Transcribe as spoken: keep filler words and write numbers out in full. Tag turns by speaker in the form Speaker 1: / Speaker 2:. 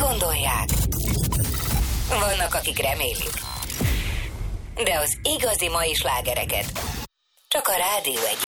Speaker 1: gondolják. Vannak, akik remélik. De az igazi mai slágereket csak a Rádió egy